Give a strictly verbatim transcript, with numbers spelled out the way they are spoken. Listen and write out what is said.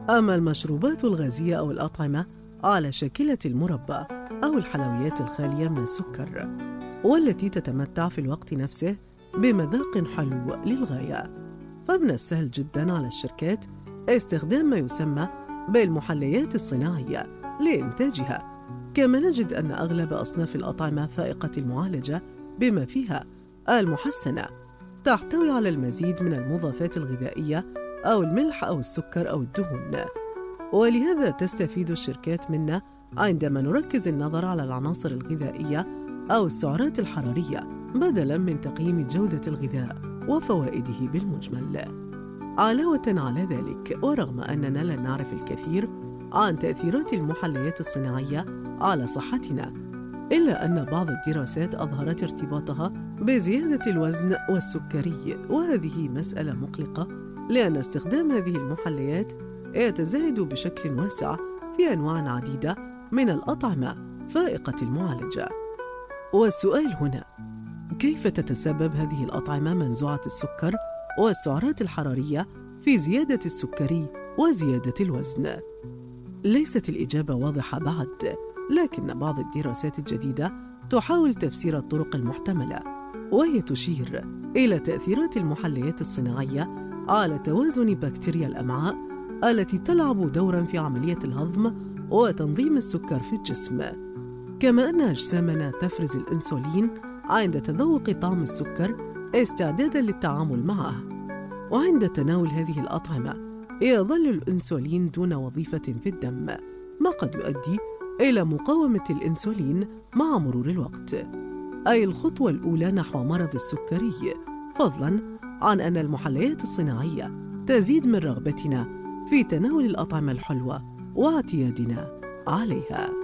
أما المشروبات الغازية أو الأطعمة على شاكلة المربى أو الحلويات الخالية من السكر، والتي تتمتع في الوقت نفسه بمذاق حلو للغاية، فمن السهل جداً على الشركات استخدام ما يسمى بالمحليات الصناعية لإنتاجها. كما نجد أن أغلب أصناف الأطعمة فائقة المعالجة بما فيها المحسنة تحتوي على المزيد من المضافات الغذائية أو الملح أو السكر أو الدهون، ولهذا تستفيد الشركات منا عندما نركز النظر على العناصر الغذائية أو السعرات الحرارية بدلاً من تقييم جودة الغذاء وفوائده بالمجمل. علاوة على ذلك، ورغم أننا لا نعرف الكثير عن تأثيرات المحليات الصناعية على صحتنا، إلا أن بعض الدراسات أظهرت ارتباطها بزيادة الوزن والسكري، وهذه مسألة مقلقة لأن استخدام هذه المحليات يتزايد بشكل واسع في أنواع عديدة من الأطعمة فائقة المعالجة. والسؤال هنا: كيف تتسبب هذه الأطعمة منزوعة السكر والسعرات الحرارية في زيادة السكري وزيادة الوزن؟ ليست الإجابة واضحة بعد، لكن بعض الدراسات الجديدة تحاول تفسير الطرق المحتملة، وهي تشير إلى تأثيرات المحليات الصناعية على توازن بكتيريا الأمعاء التي تلعب دوراً في عملية الهضم وتنظيم السكر في الجسم، كما أن أجسامنا تفرز الأنسولين عند تذوق طعم السكر استعداداً للتعامل معه. وعند تناول هذه الأطعمة يظل الأنسولين دون وظيفة في الدم، ما قد يؤدي إلى مقاومة الأنسولين مع مرور الوقت، أي الخطوة الأولى نحو مرض السكري، فضلاً عن أن المحليات الصناعية تزيد من رغبتنا في تناول الأطعمة الحلوة واعتيادنا عليها.